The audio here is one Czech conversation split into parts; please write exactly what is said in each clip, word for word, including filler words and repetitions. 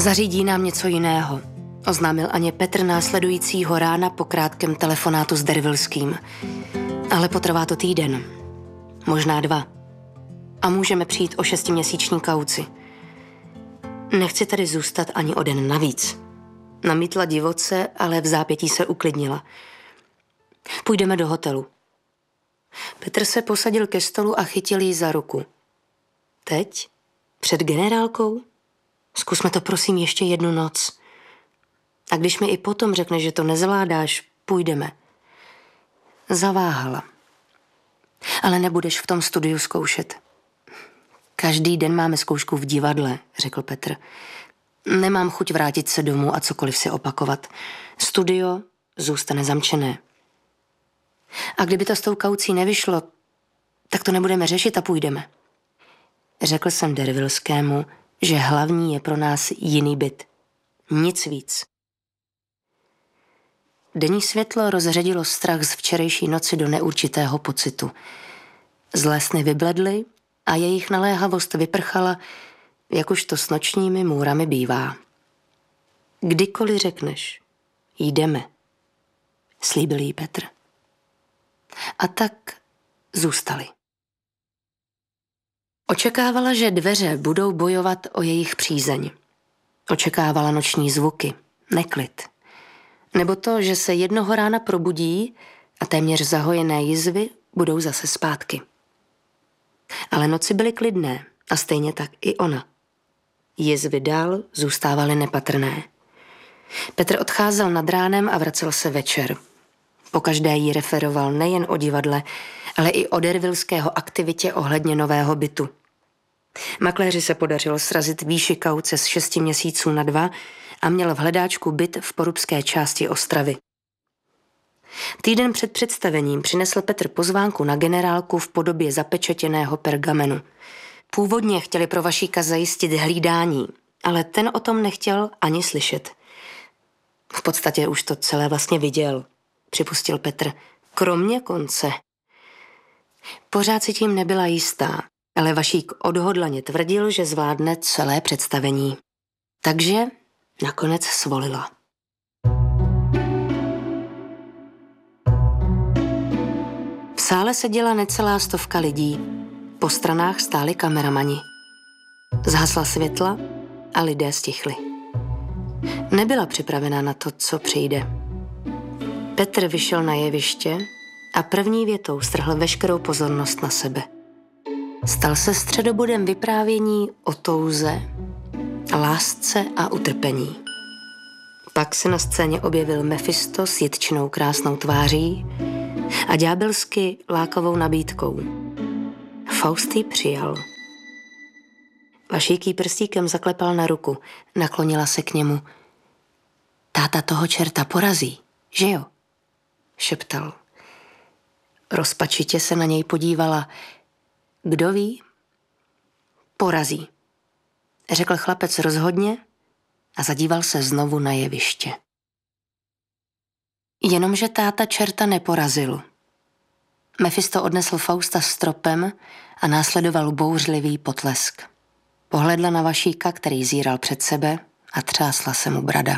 Zařídí nám něco jiného, oznámil Aně Petr následujícího rána po krátkém telefonátu s Dervilským. Ale potrvá to týden, možná dva. A můžeme přijít o šestiměsíční kauci. Nechci tady zůstat ani o den navíc. Namítla divoce, ale v zápětí se uklidnila. Půjdeme do hotelu. Petr se posadil ke stolu a chytil jí za ruku. Teď? Před generálkou? Zkusme to prosím ještě jednu noc. A když mi i potom řekneš, že to nezvládáš, půjdeme. Zaváhala. Ale nebudeš v tom studiu zkoušet. Každý den máme zkoušku v divadle, řekl Petr. Nemám chuť vrátit se domů a cokoliv si opakovat. Studio zůstane zamčené. A kdyby to s tou kaucí nevyšlo, tak to nebudeme řešit a půjdeme. Řekl jsem Dervilskému, že hlavní je pro nás jiný byt. Nic víc. Denní světlo rozředilo strach z včerejší noci do neurčitého pocitu. Zlé sny vybledly a jejich naléhavost vyprchala, jak už to s nočními můrami bývá. Kdykoliv řekneš, jdeme, slíbil jí Petr. A tak zůstali. Očekávala, že dveře budou bojovat o jejich přízeň. Očekávala noční zvuky, neklid. Nebo to, že se jednoho rána probudí a téměř zahojené jizvy budou zase zpátky. Ale noci byly klidné a stejně tak i ona. Jizvy dál zůstávaly nepatrné. Petr odcházel nad ránem a vracel se večer. Pokaždé jí referoval nejen o divadle, ale i o Dervilského aktivitě ohledně nového bytu. Makléři se podařilo srazit výši kauce z šesti měsíců na dva a měl v hledáčku byt v porubské části Ostravy. Týden před představením přinesl Petr pozvánku na generálku v podobě zapečetěného pergamenu. Původně chtěli pro Vašíka zajistit hlídání, ale ten o tom nechtěl ani slyšet. V podstatě už to celé vlastně viděl, připustil Petr, kromě konce. Pořád si tím nebyla jistá, ale Vašík odhodlaně tvrdil, že zvládne celé představení. Takže nakonec svolila. V sále seděla necelá stovka lidí. Po stranách stáli kameramani. Zhasla světla a lidé stichli. Nebyla připravená na to, co přijde. Petr vyšel na jeviště a první větou strhl veškerou pozornost na sebe. Stal se středobodem vyprávění o touze, lásce a utrpení. Pak se na scéně objevil Mefisto s jitčnou krásnou tváří a ďábelsky lákavou nabídkou. Faust ji přijal. Vašík jí prstíkem zaklepal na ruku, naklonila se k němu. Táta toho čerta porazí, že jo? Šeptal. Rozpačitě se na něj podívala. Kdo ví? Porazí, řekl chlapec rozhodně a zadíval se znovu na jeviště. Jenomže táta čerta neporazil. Mefisto odnesl Fausta stropem a následoval bouřlivý potlesk. Pohledla na Vašíka, který zíral před sebe a třásla se mu brada.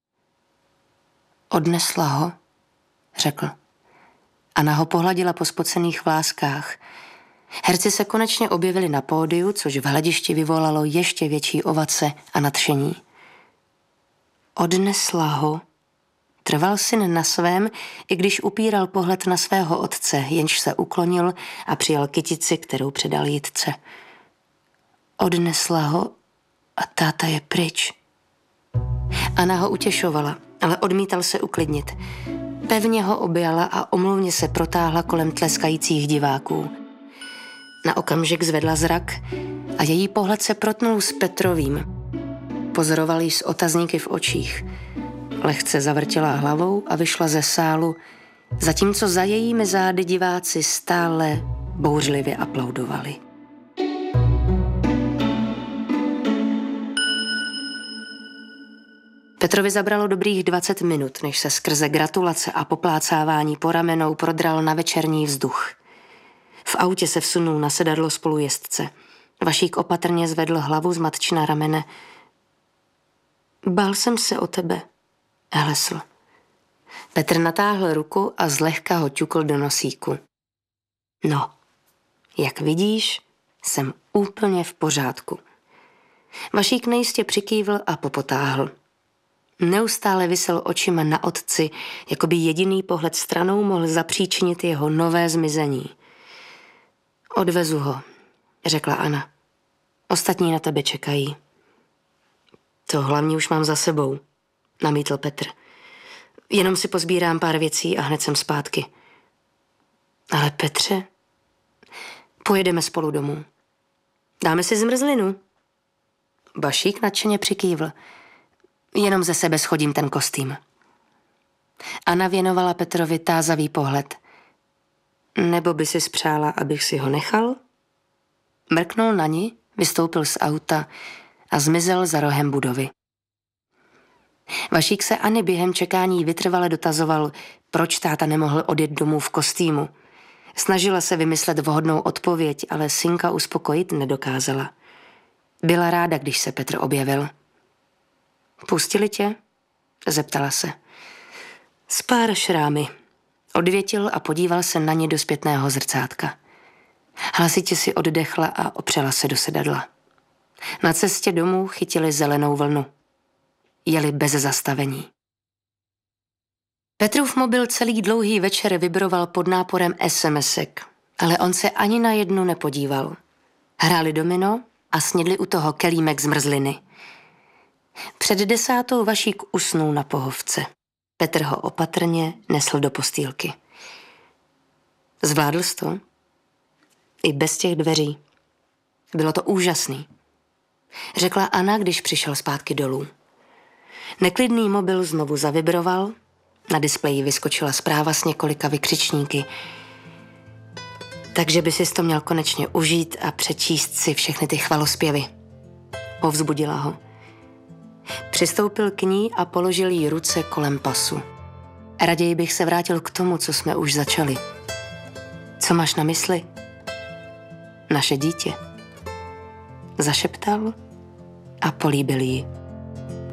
Odnesla ho, řekl. Anna ho pohladila po spocených vláskách. Herci se konečně objevili na pódiu, což v hledišti vyvolalo ještě větší ovace a nadšení. Odnesla ho. Trval syn na svém, i když upíral pohled na svého otce, jenž se uklonil a přijal kytici, kterou předal jitce. Odnesla ho a táta je pryč. Anna ho utěšovala, ale odmítal se uklidnit. Pevně ho objala a omluvně se protáhla kolem tleskajících diváků. Na okamžik zvedla zrak a její pohled se protnul s Petrovým. Pozoroval jí s otazníky v očích. Lehce zavrtěla hlavou a vyšla ze sálu, zatímco za jejími zády diváci stále bouřlivě aplaudovali. Petrovi zabralo dobrých dvacet minut, než se skrze gratulace a poplácávání po ramenou prodral na večerní vzduch. V autě se vsunul na sedadlo spolujezdce. Vašík opatrně zvedl hlavu z matčina ramene. Bál jsem se o tebe, hlesl. Petr natáhl ruku a zlehka ho ťukl do nosíku. No, jak vidíš, jsem úplně v pořádku. Vašík nejistě přikývl a popotáhl. Neustále visel očima na otci, jako by jediný pohled stranou mohl zapříčinit jeho nové zmizení. Odvezu ho, řekla Anna. Ostatní na tebe čekají. To hlavně už mám za sebou, namítl Petr. Jenom si pozbírám pár věcí a hned jsem zpátky. Ale Petře, pojedeme spolu domů. Dáme si zmrzlinu. Vašík nadšeně přikývl. Jenom ze sebe schodím ten kostým. Anna věnovala Petrovi tázavý pohled. Nebo by si spřála, abych si ho nechal? Mrknul na ní, vystoupil z auta a zmizel za rohem budovy. Vašík se Anny během čekání vytrvale dotazoval, proč táta nemohl odjet domů v kostýmu. Snažila se vymyslet vhodnou odpověď, ale synka uspokojit nedokázala. Byla ráda, když se Petr objevil. Pustili tě? Zeptala se. S pár šrámy. Odvětil a podíval se na ně do zpětného zrcátka. Hlasitě si oddechla a opřela se do sedadla. Na cestě domů chytili zelenou vlnu. Jeli bez zastavení. Petrův mobil celý dlouhý večer vibroval pod náporem SMSek, ale on se ani na jednu nepodíval. Hráli domino a snědli u toho kelímek zmrzliny. Před desátou Vašík usnul na pohovce. Petr ho opatrně nesl do postýlky. Zvládl jsi to? I bez těch dveří. Bylo to úžasný, řekla Anna, když přišel zpátky dolů. Neklidný mobil znovu zavibroval, na displeji vyskočila zpráva s několika vykřičníky. Takže by sis to měl konečně užít a přečíst si všechny ty chvalospěvy. Povzbudila ho. Přistoupil k ní a položil jí ruce kolem pasu. Raději bych se vrátil k tomu, co jsme už začali. Co máš na mysli? Naše dítě. Zašeptal a políbil jí.